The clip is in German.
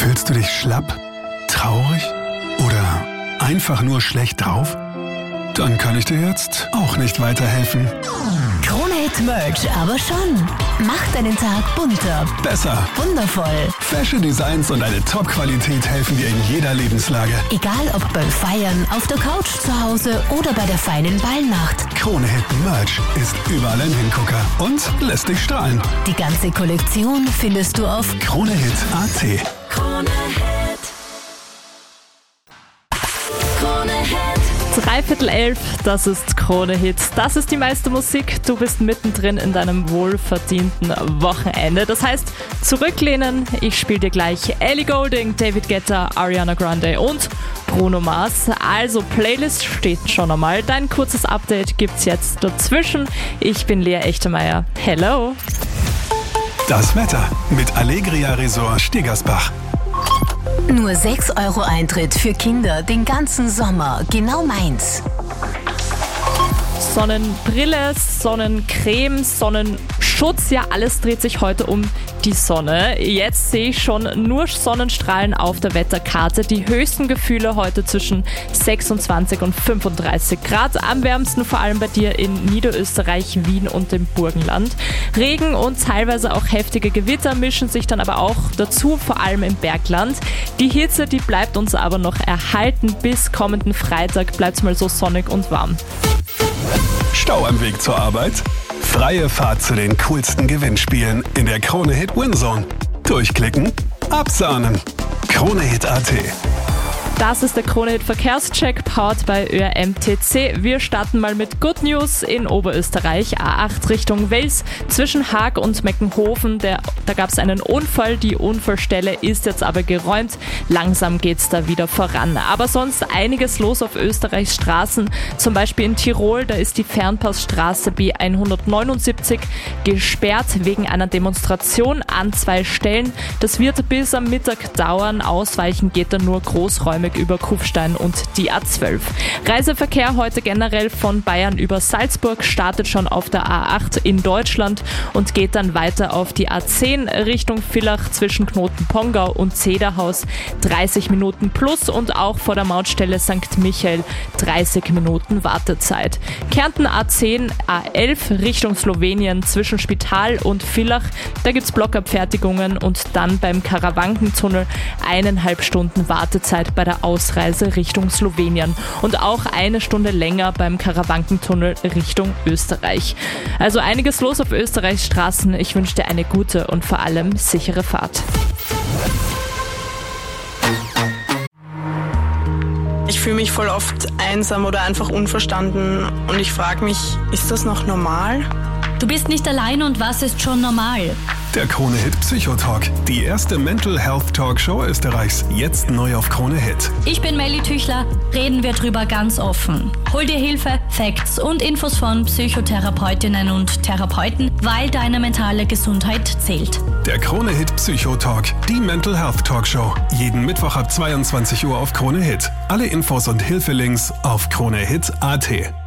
Fühlst du dich schlapp, traurig oder einfach nur schlecht drauf? Dann kann ich dir jetzt auch nicht weiterhelfen. Krone-Hit Merch aber schon. Macht deinen Tag bunter, Besser. wundervoll. Fashion Designs und eine Top-Qualität helfen dir in jeder Lebenslage. Egal ob beim Feiern, auf der Couch zu Hause oder bei der feinen Ballnacht. Krone-Hit Merch ist überall ein Hingucker und lässt dich strahlen. Die ganze Kollektion findest du auf Krone-Hit.at. Krone-Hit. Krone-Hit. 11:03, das ist Krone-Hit. Das ist die meiste Musik. Du bist mittendrin in deinem wohlverdienten Wochenende. Das heißt, zurücklehnen. Ich spiele dir gleich Ellie Goulding, David Guetta, Ariana Grande und Bruno Mars. Also, Playlist steht schon einmal. Dein kurzes Update gibt's jetzt dazwischen. Ich bin Lea Echtemeyer. Hello! Das Wetter mit Allegria Resort Stegersbach. Nur 6 € Eintritt für Kinder den ganzen Sommer. Genau meins. Sonnenbrille, Sonnencreme, Sonnenschutz, ja, alles dreht sich heute um die Sonne. Jetzt sehe ich schon nur Sonnenstrahlen auf der Wetterkarte. Die höchsten Gefühle heute zwischen 26 und 35 Grad. Am wärmsten vor allem bei dir in Niederösterreich, Wien und dem Burgenland. Regen und teilweise auch heftige Gewitter mischen sich dann aber auch dazu, vor allem im Bergland. Die Hitze, die bleibt uns aber noch erhalten. Bis kommenden Freitag bleibt es mal so sonnig und warm. Stau am Weg zur Arbeit? Freie Fahrt zu den coolsten Gewinnspielen in der Krone-Hit Winzone. Durchklicken, absahnen. Krone-Hit.at. Das ist der Krone-Hit Verkehrscheck, powered bei ÖRMTC. Wir starten mal mit Good News in Oberösterreich. A8 Richtung Wels zwischen Haag und Meckenhofen. Da gab es einen Unfall. Die Unfallstelle ist jetzt aber geräumt. Langsam geht's da wieder voran. Aber sonst einiges los auf Österreichs Straßen. Zum Beispiel in Tirol, da ist die Fernpassstraße B179 gesperrt wegen einer Demonstration an 2 Stellen. Das wird bis am Mittag dauern. Ausweichen geht dann nur großräumig über Kufstein und die A12. Reiseverkehr heute generell von Bayern über Salzburg startet schon auf der A8 in Deutschland und geht dann weiter auf die A10 Richtung Villach zwischen Knoten-Pongau und Zederhaus 30 Minuten plus und auch vor der Mautstelle St. Michael 30 Minuten Wartezeit. Kärnten A10, A11 Richtung Slowenien zwischen Spital und Villach, da gibt's Blockabfertigungen und dann beim Karawankentunnel 1,5 Stunden Wartezeit bei der Ausreise Richtung Slowenien und auch 1 Stunde länger beim Karawankentunnel Richtung Österreich. Also einiges los auf Österreichs Straßen. Ich wünsche dir eine gute und vor allem sichere Fahrt. Ich fühle mich voll oft einsam oder einfach unverstanden und ich frage mich, ist das noch normal? Du bist nicht allein und was ist schon normal? Der Krone-Hit Psychotalk, die erste Mental Health Talkshow Österreichs, jetzt neu auf Krone-Hit. Ich bin Melly Tüchler, reden wir drüber ganz offen. Hol dir Hilfe, Facts und Infos von Psychotherapeutinnen und Therapeuten, weil deine mentale Gesundheit zählt. Der Krone-Hit Psychotalk, die Mental Health Talkshow, jeden Mittwoch ab 22 Uhr auf Krone-Hit. Alle Infos und Hilfelinks auf Krone-Hit.at.